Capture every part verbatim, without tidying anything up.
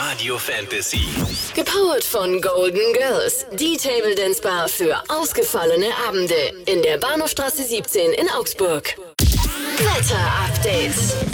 Radio Fantasy. Gepowert von Golden Girls, die Table Dance Bar für ausgefallene Abende in der Bahnhofstraße siebzehn in Augsburg. Wetter-Update.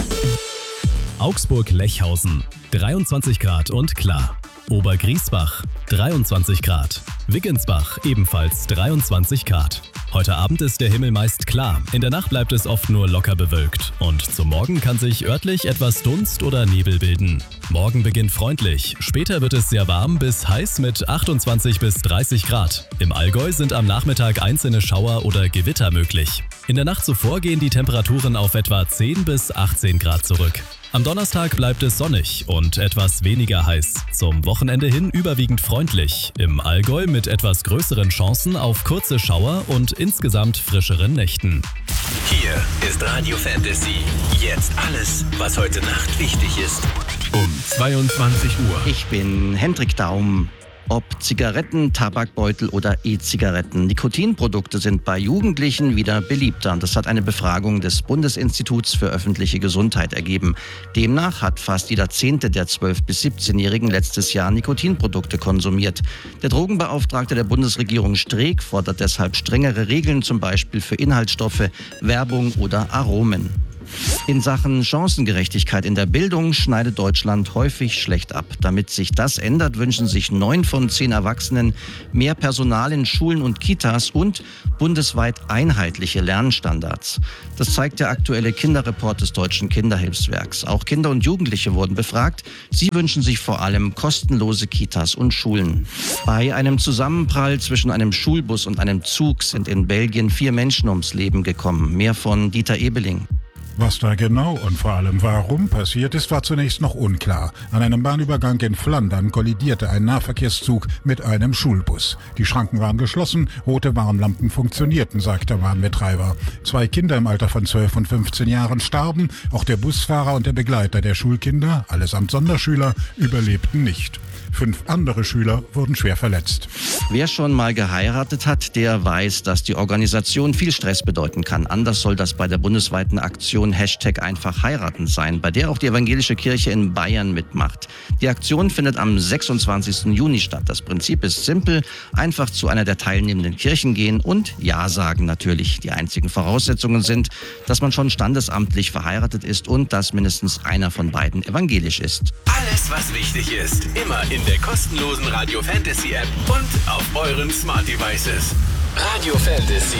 Augsburg-Lechhausen, dreiundzwanzig Grad und klar. Obergriesbach, dreiundzwanzig Grad. Wiggensbach, ebenfalls dreiundzwanzig Grad. Heute Abend ist der Himmel meist klar. In der Nacht bleibt es oft nur locker bewölkt. Und zum Morgen kann sich örtlich etwas Dunst oder Nebel bilden. Morgen beginnt freundlich. Später wird es sehr warm bis heiß mit achtundzwanzig bis dreißig Grad. Im Allgäu sind am Nachmittag einzelne Schauer oder Gewitter möglich. In der Nacht zuvor gehen die Temperaturen auf etwa zehn bis achtzehn Grad zurück. Am Donnerstag bleibt es sonnig und etwas weniger heiß. Zum Wochenende hin überwiegend freundlich. Im Allgäu mit etwas größeren Chancen auf kurze Schauer und insgesamt frischeren Nächten. Hier ist Radio Fantasy. Jetzt alles, was heute Nacht wichtig ist. Um zweiundzwanzig Uhr. Ich bin Hendrik Daum. Ob Zigaretten, Tabakbeutel oder E-Zigaretten, Nikotinprodukte sind bei Jugendlichen wieder beliebter. Das hat eine Befragung des Bundesinstituts für öffentliche Gesundheit ergeben. Demnach hat fast jeder Zehnte der zwölf- bis siebzehnjährigen letztes Jahr Nikotinprodukte konsumiert. Der Drogenbeauftragte der Bundesregierung Streeck fordert deshalb strengere Regeln, zum Beispiel für Inhaltsstoffe, Werbung oder Aromen. In Sachen Chancengerechtigkeit in der Bildung schneidet Deutschland häufig schlecht ab. Damit sich das ändert, wünschen sich neun von zehn Erwachsenen mehr Personal in Schulen und Kitas und bundesweit einheitliche Lernstandards. Das zeigt der aktuelle Kinderreport des Deutschen Kinderhilfswerks. Auch Kinder und Jugendliche wurden befragt. Sie wünschen sich vor allem kostenlose Kitas und Schulen. Bei einem Zusammenprall zwischen einem Schulbus und einem Zug sind in Belgien vier Menschen ums Leben gekommen. Mehr von Dieter Ebeling. Was da genau und vor allem warum passiert ist, war zunächst noch unklar. An einem Bahnübergang in Flandern kollidierte ein Nahverkehrszug mit einem Schulbus. Die Schranken waren geschlossen, rote Warnlampen funktionierten, sagt der Bahnbetreiber. Zwei Kinder im Alter von zwölf und fünfzehn Jahren starben, auch der Busfahrer und der Begleiter der Schulkinder, allesamt Sonderschüler, überlebten nicht. Fünf andere Schüler wurden schwer verletzt. Wer schon mal geheiratet hat, der weiß, dass die Organisation viel Stress bedeuten kann. Anders soll das bei der bundesweiten Aktion Hashtag einfach heiraten sein, bei der auch die evangelische Kirche in Bayern mitmacht. Die Aktion findet am sechsundzwanzigsten Juni statt. Das Prinzip ist simpel, einfach zu einer der teilnehmenden Kirchen gehen und Ja sagen natürlich. Die einzigen Voraussetzungen sind, dass man schon standesamtlich verheiratet ist und dass mindestens einer von beiden evangelisch ist. Alles, was wichtig ist, immer in der kostenlosen Radio Fantasy App und auf euren Smart Devices. Radio Fantasy.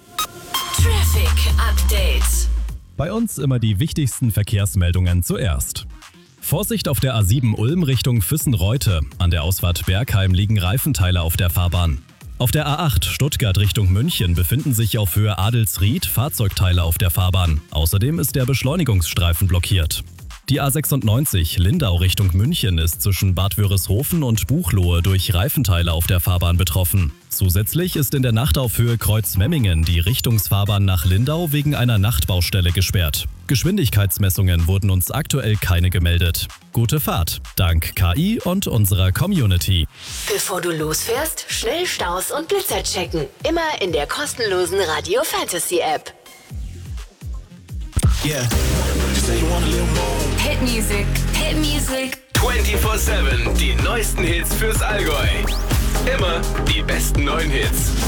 Traffic Update. Bei uns immer die wichtigsten Verkehrsmeldungen zuerst. Vorsicht auf der A sieben Ulm Richtung Füssen-Reute. An der Ausfahrt Bergheim liegen Reifenteile auf der Fahrbahn. Auf der A acht Stuttgart Richtung München befinden sich auf Höhe Adelsried Fahrzeugteile auf der Fahrbahn. Außerdem ist der Beschleunigungsstreifen blockiert. Die A sechsundneunzig Lindau Richtung München ist zwischen Bad Wörishofen und Buchloe durch Reifenteile auf der Fahrbahn betroffen. Zusätzlich ist in der Nacht auf Höhe Kreuzmemmingen die Richtungsfahrbahn nach Lindau wegen einer Nachtbaustelle gesperrt. Geschwindigkeitsmessungen wurden uns aktuell keine gemeldet. Gute Fahrt, dank K I und unserer Community. Bevor du losfährst, schnell Staus und Blitzer checken. Immer in der kostenlosen Radio Fantasy App. Yeah. You say you want a little more. Hit Music, Hit Music. vierundzwanzig sieben, die neuesten Hits fürs Allgäu. Immer die besten neuen Hits.